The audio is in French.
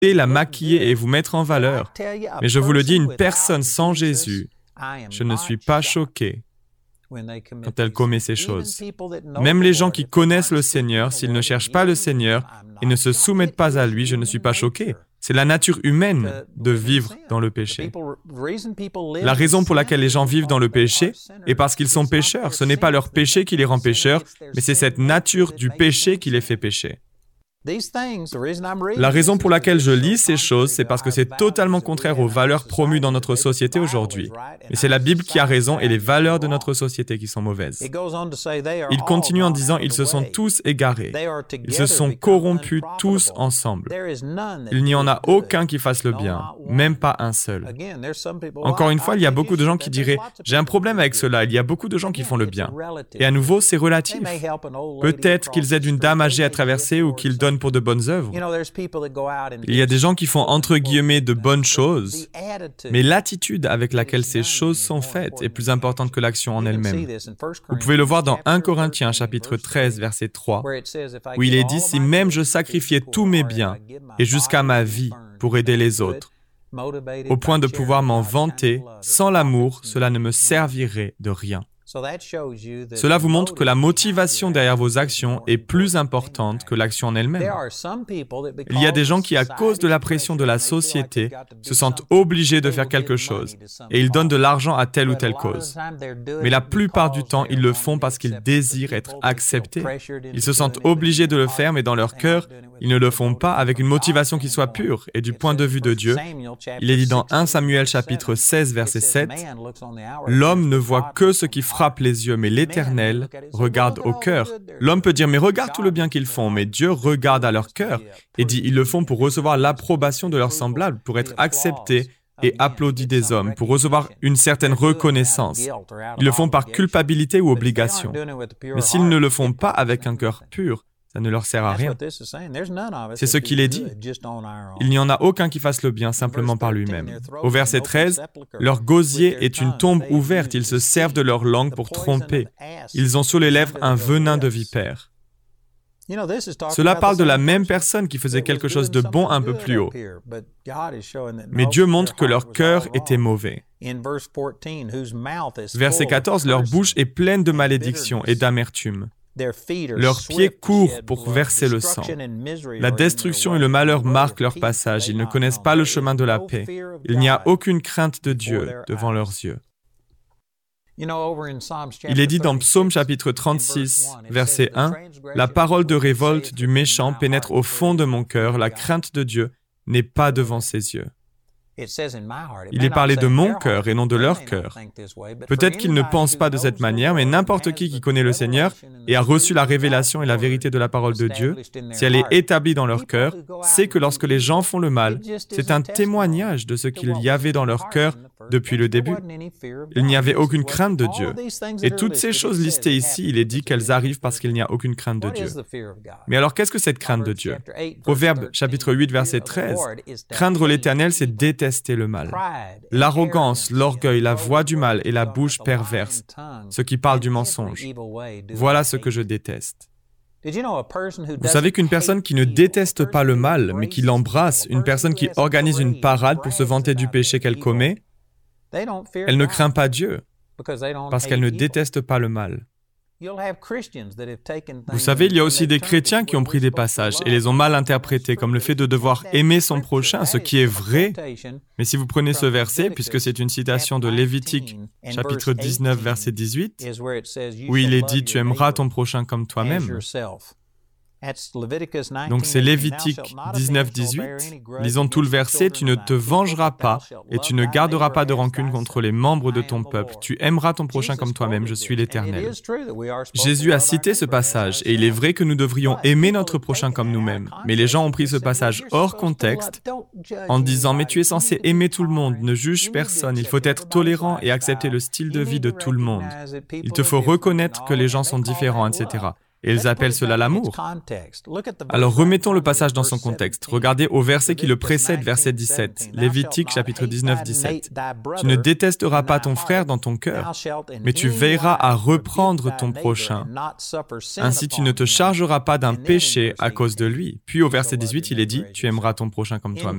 la maquiller et vous mettre en valeur. Mais je vous le dis, une personne sans Jésus, je ne suis pas choqué quand elle commet ces choses. Même les gens qui connaissent le Seigneur, s'ils ne cherchent pas le Seigneur et ne se soumettent pas à lui, je ne suis pas choqué. C'est la nature humaine de vivre dans le péché. La raison pour laquelle les gens vivent dans le péché est parce qu'ils sont pécheurs. Ce n'est pas leur péché qui les rend pécheurs, mais c'est cette nature du péché qui les fait pécher. La raison pour laquelle je lis ces choses, c'est parce que c'est totalement contraire aux valeurs promues dans notre société aujourd'hui. Mais c'est la Bible qui a raison et les valeurs de notre société qui sont mauvaises. Il continue en disant « Ils se sont tous égarés. Ils se sont corrompus tous ensemble. Il n'y en a aucun qui fasse le bien, même pas un seul. » Encore une fois, il y a beaucoup de gens qui diraient « J'ai un problème avec cela. Il y a beaucoup de gens qui font le bien. » Et à nouveau, c'est relatif. Peut-être qu'ils aident une dame âgée à traverser ou qu'ils donnent pour de bonnes œuvres. Il y a des gens qui font entre guillemets de bonnes choses, mais l'attitude avec laquelle ces choses sont faites est plus importante que l'action en elle-même. Vous pouvez le voir dans 1 Corinthiens chapitre 13, verset 3, où il est dit « Si même je sacrifiais tous mes biens et jusqu'à ma vie pour aider les autres, au point de pouvoir m'en vanter, sans l'amour, cela ne me servirait de rien. » Cela vous montre que la motivation derrière vos actions est plus importante que l'action en elle-même. Il y a des gens qui, à cause de la pression de la société, se sentent obligés de faire quelque chose et ils donnent de l'argent à telle ou telle cause. Mais la plupart du temps, ils le font parce qu'ils désirent être acceptés. Ils se sentent obligés de le faire, mais dans leur cœur, ils ne le font pas avec une motivation qui soit pure. Et du point de vue de Dieu, il est dit dans 1 Samuel chapitre 16, verset 7, « L'homme ne voit que ce qui frappe les yeux, mais l'Éternel regarde au cœur. » L'homme peut dire « Mais regarde tout le bien qu'ils font. » Mais Dieu regarde à leur cœur et dit « Ils le font pour recevoir l'approbation de leurs semblables, pour être acceptés et applaudis des hommes, pour recevoir une certaine reconnaissance. Ils le font par culpabilité ou obligation. Mais s'ils ne le font pas avec un cœur pur, ça ne leur sert à rien. C'est ce qu'il est dit. Il n'y en a aucun qui fasse le bien simplement par lui-même. Au verset 13, « Leur gosier est une tombe ouverte, ils se servent de leur langue pour tromper. Ils ont sur les lèvres un venin de vipère. » Cela parle de la même personne qui faisait quelque chose de bon un peu plus haut. Mais Dieu montre que leur cœur était mauvais. Verset 14, « Leur bouche est pleine de malédiction et d'amertume. Leurs pieds courent pour verser le sang. La destruction et le malheur marquent leur passage. Ils ne connaissent pas le chemin de la paix. Il n'y a aucune crainte de Dieu devant leurs yeux. » Il est dit dans Psaume chapitre 36, verset 1, « La parole de révolte du méchant pénètre au fond de mon cœur. La crainte de Dieu n'est pas devant ses yeux. » Il est parlé de mon cœur et non de leur cœur. Peut-être qu'ils ne pensent pas de cette manière, mais n'importe qui connaît le Seigneur et a reçu la révélation et la vérité de la parole de Dieu, si elle est établie dans leur cœur, sait que lorsque les gens font le mal, c'est un témoignage de ce qu'il y avait dans leur cœur depuis le début. Il n'y avait aucune crainte de Dieu. Et toutes ces choses listées ici, il est dit qu'elles arrivent parce qu'il n'y a aucune crainte de Dieu. Mais alors, qu'est-ce que cette crainte de Dieu? Proverbe chapitre 8, verset 13. Craindre l'Éternel, c'est détester le mal. L'arrogance, l'orgueil, la voix du mal et la bouche perverse, ce qui parle du mensonge. Voilà ce que je déteste. Vous savez qu'une personne qui ne déteste pas le mal, mais qui l'embrasse, une personne qui organise une parade pour se vanter du péché qu'elle commet, elle ne craint pas Dieu, parce qu'elle ne déteste pas le mal. Vous savez, il y a aussi des chrétiens qui ont pris des passages et les ont mal interprétés, comme le fait de devoir aimer son prochain, ce qui est vrai. Mais si vous prenez ce verset, puisque c'est une citation de Lévitique, chapitre 19, verset 18, où il est dit « Tu aimeras ton prochain comme toi-même », donc c'est Lévitique 19, 18. Lisons tout le verset. « Tu ne te vengeras pas et tu ne garderas pas de rancune contre les membres de ton peuple. Tu aimeras ton prochain comme toi-même, je suis l'Éternel. » Jésus a cité ce passage et il est vrai que nous devrions aimer notre prochain comme nous-mêmes. Mais les gens ont pris ce passage hors contexte en disant « Mais tu es censé aimer tout le monde, ne juge personne, il faut être tolérant et accepter le style de vie de tout le monde. Il te faut reconnaître que les gens sont différents, etc. » Et ils appellent cela l'amour. Alors remettons le passage dans son contexte. Regardez au verset qui le précède, verset 17. Lévitique chapitre 19, 17. Tu ne détesteras pas ton frère dans ton cœur, mais tu veilleras à reprendre ton prochain. Ainsi tu ne te chargeras pas d'un péché à cause de lui. Puis au verset 18, il est dit, tu aimeras ton prochain comme toi-même.